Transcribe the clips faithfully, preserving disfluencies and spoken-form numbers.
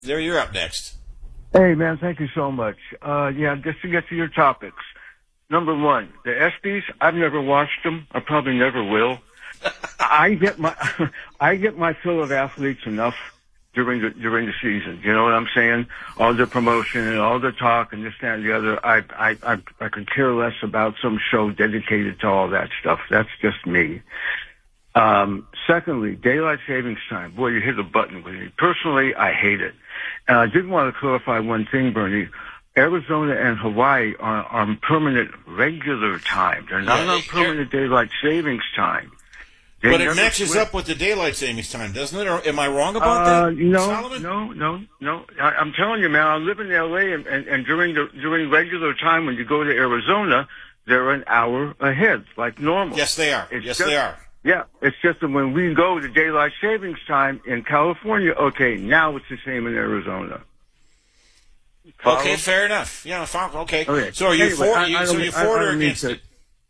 There, you're up next. Hey, man, thank you so much. Uh, yeah, just to get to your topics. Number one, the ESPYs, I've never watched them. I probably never will. I get my, I get my fill of athletes enough during the, during the season. You know what I'm saying? All the promotion and all the talk and this, that, and the other. I, I, I, I could care less about some show dedicated to all that stuff. That's just me. Um, secondly, daylight savings time. Boy, you hit a button with me. Personally, I hate it. And I did want to clarify one thing, Bernie. Arizona and Hawaii are on permanent regular time. They're not yeah, on permanent daylight savings time. They but it matches quit. up with the daylight savings time, doesn't it? Or am I wrong about uh, that, no, Solomon? No, no, no. I, I'm telling you, man, I live in L A, and, and, and during the during regular time when you go to Arizona, they're an hour ahead, like normal. Yes, they are. It's yes, just, they are. Yeah, it's just that when we go to daylight savings time in California, okay, now it's the same in Arizona. Follow? Okay, fair enough. Yeah, okay. okay. So are you anyway, for I, you, I so you're for it or against it?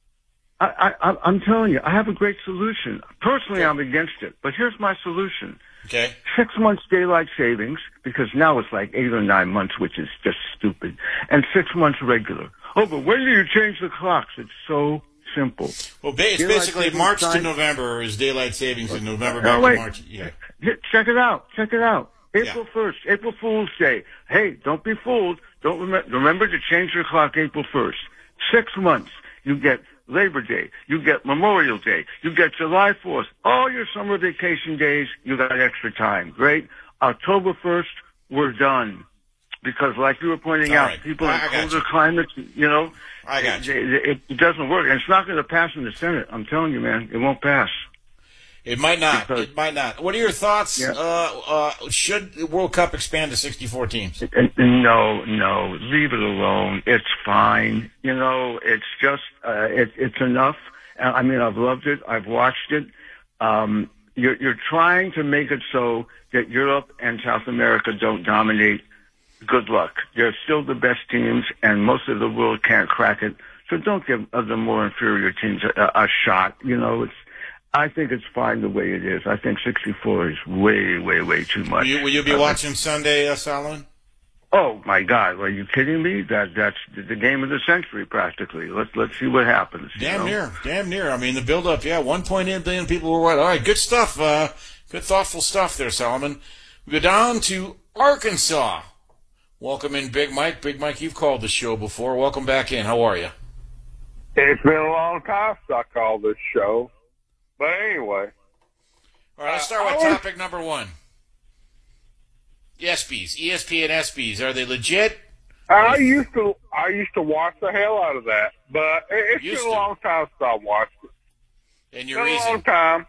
I, I, I'm telling you, I have a great solution. Personally, okay. I'm against it, but here's my solution. Okay. Six months daylight savings, because now it's like eight or nine months, which is just stupid, and six months regular. Oh, but when do you change the clocks? It's so simple. Well, ba- it's daylight basically March time. to November is daylight savings in November back no, wait. to March. Yeah. Check it out. Check it out. April yeah. first, April Fool's Day. Hey, don't be fooled. Don't rem- remember to change your clock April first. Six months. You get Labor Day. You get Memorial Day. You get July fourth. All your summer vacation days, you got extra time. Great. October first, we're done. Because like you were pointing All out, right. people I, in I colder you. climates, you know, I got you. It, it, it doesn't work. And it's not going to pass in the Senate. I'm telling you, man. It won't pass. It might not. Because, it might not. What are your thoughts? Yeah. Uh, uh, should the World Cup expand to sixty-four teams? No, no. Leave it alone. It's fine. You know, it's just, uh, it, it's enough. I mean, I've loved it. I've watched it. Um, you're, you're trying to make it so that Europe and South America don't dominate. Good luck. They're still the best teams, and most of the world can't crack it. So don't give other more inferior teams a, a shot. You know, it's, I think it's fine the way it is. I think sixty-four is way, way, way too much. Will you, will you be uh, watching Sunday, uh, Solomon? Oh my God! Are you kidding me? That that's the game of the century, practically. Let's let's see what happens. Damn you know? near, damn near. I mean, the build-up. Yeah, one point eight billion people were what? All right, good stuff. Uh, good, thoughtful stuff there, Solomon. We go down to Arkansas. Welcome in, Big Mike. Big Mike, you've called the show before. Welcome back in. How are you? It's been a long time since I called this show. But anyway. All right, let's start with topic number one. ESPYs, E S P N ESPYs, are they legit? I used to I used to watch the hell out of that, but it's used been a to. long time since I watched it. And your it's been reason? a long time.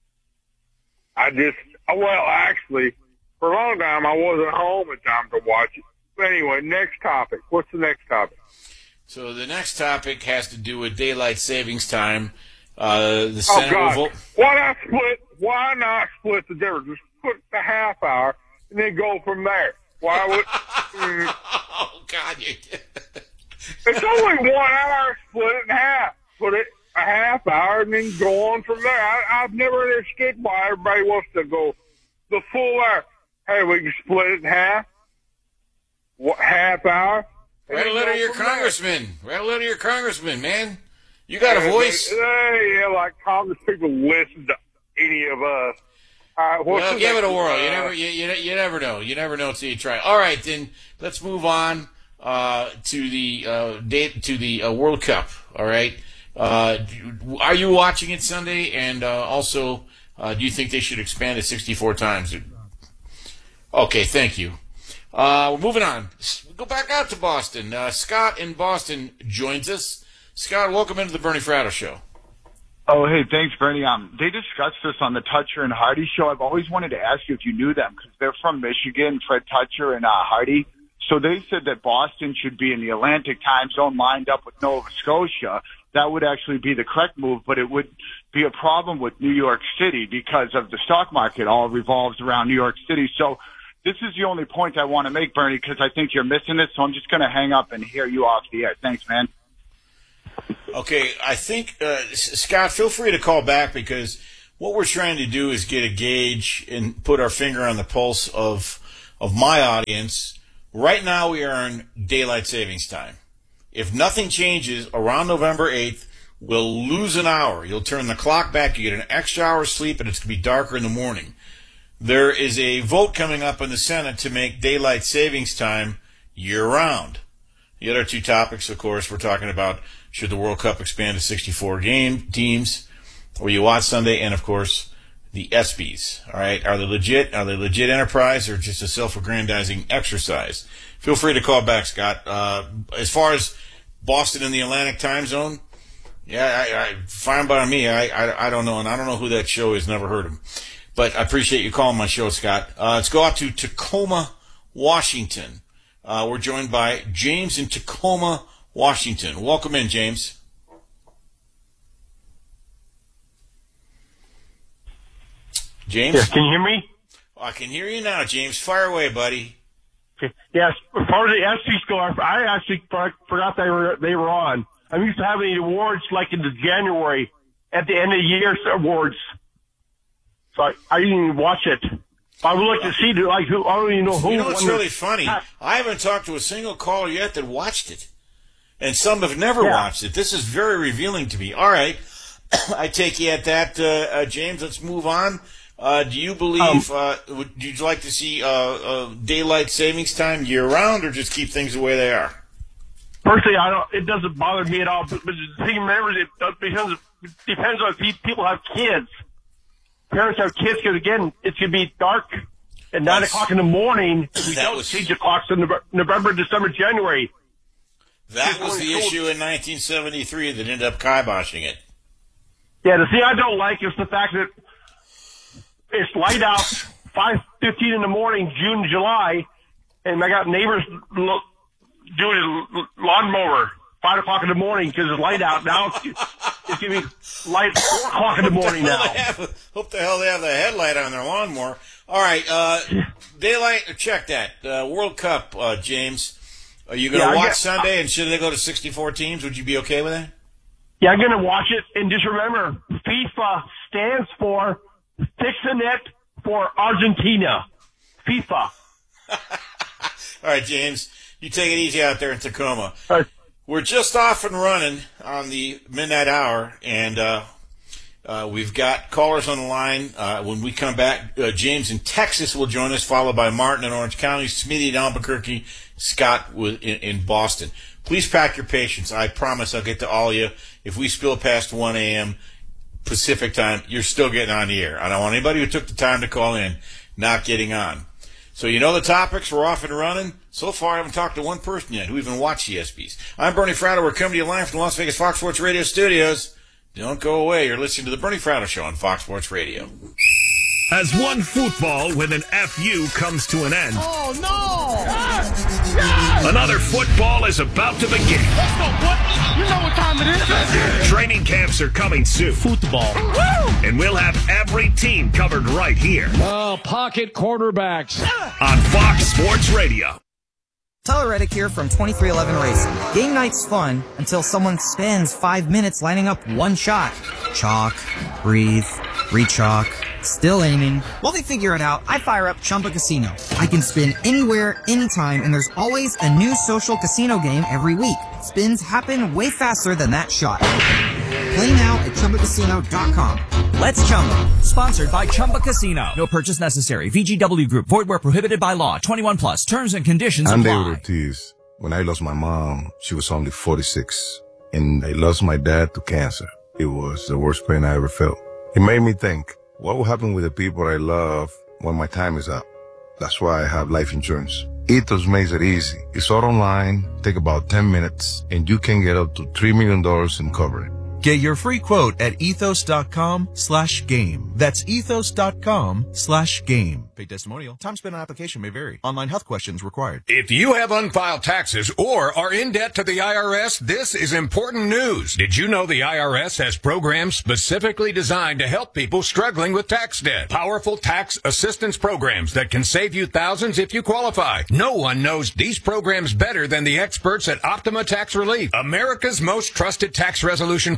I just, well, actually, for a long time, I wasn't home in time to watch it. But anyway, next topic. What's the next topic? So the next topic has to do with daylight savings time. Uh, the Senate oh, God. will vote. Why not split? Why not split the difference? Just put the half hour and then go from there. Why would? mm, oh God! You it's only one hour. Split it in half. Put it a half hour and then go on from there. I, I've never understood why everybody wants to go the full hour. Hey, we can split it in half. What half hour? Write a letter to your congressman. Write a letter to your congressman, man. You got a voice. They, they, yeah, like Congress people listen to any of us. Uh, well, give it a whirl. You never, you, you, you never know. You never know until you try. All right, then let's move on uh, to the uh, date to the uh, World Cup. All right, uh, are you watching it Sunday? And uh, also, uh, do you think they should expand it sixty-four times? Okay, thank you. Uh, we're moving on. We'll go back out to Boston. Uh, Scott in Boston joins us. Scott, welcome into the Bernie Fratto Show. Oh, hey, thanks, Bernie. Um, they discussed this on the Toucher and Hardy show. I've always wanted to ask you if you knew them because they're from Michigan, Fred Toucher and uh, Hardy. So they said that Boston should be in the Atlantic time zone lined up with Nova Scotia. That would actually be the correct move, but it would be a problem with New York City because of the stock market all revolves around New York City. So this is the only point I want to make, Bernie, because I think you're missing it. So I'm just going to hang up and hear you off the air. Thanks, man. Okay, I think, uh, Scott, feel free to call back because what we're trying to do is get a gauge and put our finger on the pulse of of my audience, right now we are in daylight savings time. If nothing changes around November eighth, we'll lose an hour. You'll turn the clock back, you get an extra hour's sleep, and it's going to be darker in the morning. There is a vote coming up in the Senate to make daylight savings time year-round. The other two topics, of course, we're talking about should the World Cup expand to sixty-four game teams, or you watch Sunday, and, of course, the ESPYs. All right, are they legit? Are they legit enterprise or just a self-aggrandizing exercise? Feel free to call back, Scott. Uh, as far as Boston in the Atlantic time zone, yeah, I, I, fine by me. I, I, I don't know, and I don't know who that show is. Never heard of him. But I appreciate you calling my show, Scott. Uh, let's go out to Tacoma, Washington. Uh, we're joined by James in Tacoma, Washington. Welcome in, James. James? Yes, can you hear me? I can hear you now, James. Fire away, buddy. Okay. Yes, as far as the ESPYs go, I actually forgot they were they were on. I'm used to having the awards like in the January at the end of the year awards. So I, I didn't even watch it. I would like to see like who. I don't even know who. You know what's really funny? I haven't talked to a single caller yet that watched it, and some have never yeah. watched it. This is very revealing to me. All right, I take you at that, uh, uh, James. Let's move on. Uh, do you believe? Um, uh, would you like to see uh, uh, daylight savings time year round, or just keep things the way they are? Personally, I don't. It doesn't bother me at all. But, but the thing, remember, it depends. It depends on if people have kids. Parents have kids because again, it's gonna be dark at nine That's, o'clock in the morning. If we don't was, change the clocks in November, December, January. That was the issue in nineteen seventy-three that ended up kiboshing it. Yeah, the thing I don't like is the fact that it's light out five fifteen in the morning, June, July, and I got neighbors lo- doing a lawnmower five o'clock in the morning because it's light out. Now it's, it's going to be light four o'clock in the morning now. Have, hope the hell they have the headlight on their lawnmower. All right, uh, daylight. Check that uh, World Cup, uh, James. Are you going to yeah, watch get, Sunday? And should they go to sixty-four teams? Would you be okay with that? Yeah, I'm going to watch it. And just remember, FIFA stands for Fix the Net for Argentina. FIFA. All right, James. You take it easy out there in Tacoma. All right. We're just off and running on the midnight hour, and uh, uh, we've got callers on the line. Uh, when we come back, uh, James in Texas will join us, followed by Martin in Orange County, Smitty in Albuquerque, Scott in, in Boston. Please pack your patience. I promise I'll get to all of you. If we spill past one a.m. Pacific time, you're still getting on the air. I don't want anybody who took the time to call in not getting on. So you know the topics. We're off and running. So far, I haven't talked to one person yet who even watched the ESPYs. I'm Bernie Fratto. We're coming to you live from the Las Vegas Fox Sports Radio studios. Don't go away. You're listening to the Bernie Fratto Show on Fox Sports Radio. As one football with an F U comes to an end. Oh, no! Yes! Yes! Another football is about to begin. Let's go, boy! You know what time it is. Training camps are coming soon. Football. Woo! And we'll have every team covered right here. Oh, pocket quarterbacks. On Fox Sports Radio. Tyler Reddick here from twenty-three eleven Racing. Game night's fun until someone spends five minutes lining up one shot. Chalk, breathe, re-chalk, still aiming. While they figure it out, I fire up Chumba Casino. I can spin anywhere, anytime, and there's always a new social casino game every week. Spins happen way faster than that shot. Play now at Chumba Casino dot com. Let's Chumba. Sponsored by Chumba Casino. No purchase necessary. V G W Group. Void where prohibited by law. twenty-one plus. Terms and conditions I'm apply. David Ortiz. When I lost my mom, she was only forty-six. And I lost my dad to cancer. It was the worst pain I ever felt. It made me think, what will happen with the people I love when my time is up? That's why I have life insurance. Ethos makes it easy. It's all online, take about ten minutes, and you can get up to three million dollars in coverage. Get your free quote at ethos.com slash game. That's ethos.com slash game. Paid testimonial. Time spent on application may vary. Online health questions required. If you have unfiled taxes or are in debt to the I R S, this is important news. Did you know the I R S has programs specifically designed to help people struggling with tax debt? Powerful tax assistance programs that can save you thousands if you qualify. No one knows these programs better than the experts at Optima Tax Relief, America's most trusted tax resolution firm.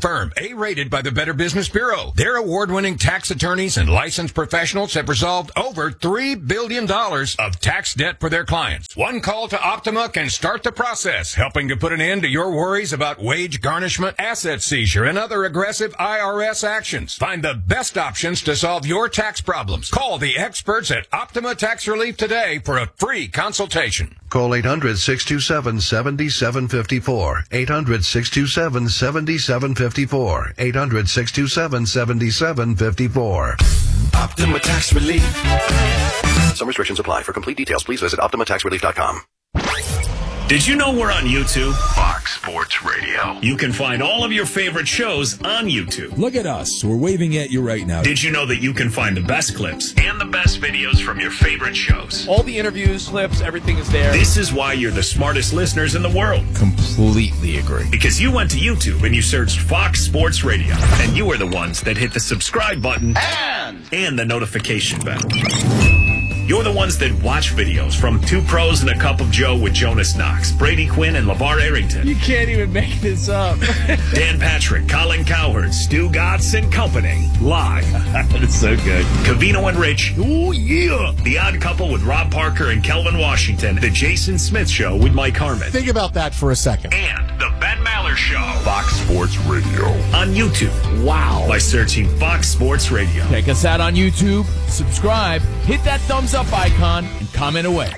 firm, A-rated by the Better Business Bureau. Their award-winning tax attorneys and licensed professionals have resolved over three billion dollars of tax debt for their clients. One call to Optima can start the process, helping to put an end to your worries about wage garnishment, asset seizure, and other aggressive I R S actions. Find the best options to solve your tax problems. Call the experts at Optima Tax Relief today for a free consultation. Call eight hundred, six two seven, seven seven five four. eight hundred, six two seven, seven seven five four. eight hundred, six two seven, seven seven five four. Optima Tax Relief. Some restrictions apply. For complete details, please visit Optima Tax Relief dot com. Did you know we're on YouTube? Fox Sports Radio. You can find all of your favorite shows on YouTube. Look at us. We're waving at you right now. Did you know that you can find the best clips and the best videos from your favorite shows? All the interviews, clips, everything is there. This is why you're the smartest listeners in the world. Completely agree. Because you went to YouTube and you searched Fox Sports Radio. And you were the ones that hit the subscribe button and, and the notification bell. You're the ones that watch videos from Two Pros and a Cup of Joe with Jonas Knox, Brady Quinn, and LeVar Arrington. You can't even make this up. Dan Patrick, Colin Cowherd, Stu Gotts and Company. Live. That's so good. Cavino and Rich. Oh, yeah. The Odd Couple with Rob Parker and Kelvin Washington. The Jason Smith Show with Mike Harmon. Think about that for a second. And the Ben Maller Show. Fox Sports Radio. On YouTube. Wow. By searching Fox Sports Radio. Check us out on YouTube. Subscribe. Hit that thumbs up icon and comment away.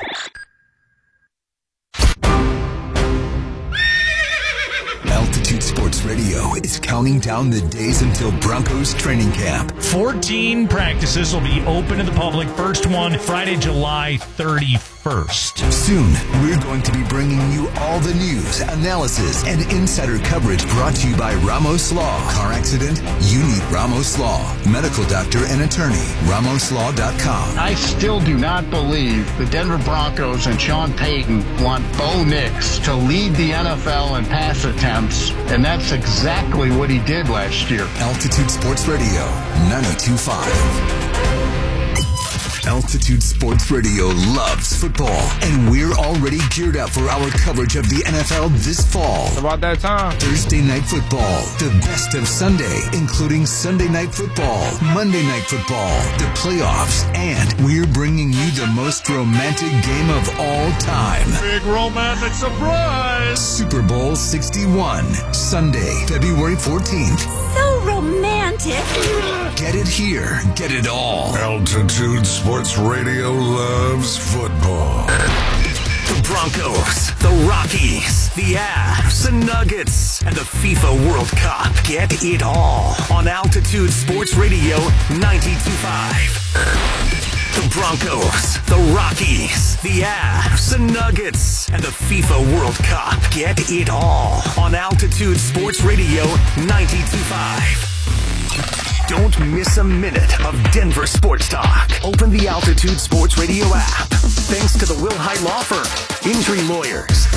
Altitude Sports Radio is counting down the days until Broncos training camp. fourteen practices will be open to the public. First one Friday, July thirty-first. Soon, we're going to be bringing you all the news, analysis, and insider coverage brought to you by Ramos Law. Car accident? You need Ramos Law. Medical doctor and attorney. Ramos Law dot com. I still do not believe the Denver Broncos and Sean Payton want Bo Nix to lead the N F L in pass attempts, and that's exactly what he did last year. Altitude Sports Radio, ninety-two point five. Altitude Sports Radio loves football, and we're already geared up for our coverage of the N F L this fall. It's about that time. Thursday Night Football, the best of Sunday, including Sunday Night Football, Monday Night Football, the playoffs, and we're bringing you the most romantic game of all time. Big romantic surprise! Super Bowl sixty-one, Sunday, February fourteenth. So romantic. Get it here. Get it all. Altitude Sports Radio loves football. The Broncos, the Rockies, the Avs, the Nuggets, and the FIFA World Cup. Get it all on Altitude Sports Radio ninety-two point five. The Broncos, the Rockies, the Avs, the Nuggets, and the FIFA World Cup. Get it all on Altitude Sports Radio ninety-two point five. Don't miss a minute of Denver sports talk. Open the Altitude Sports Radio app. Thanks to the Will High Law Firm, injury lawyers,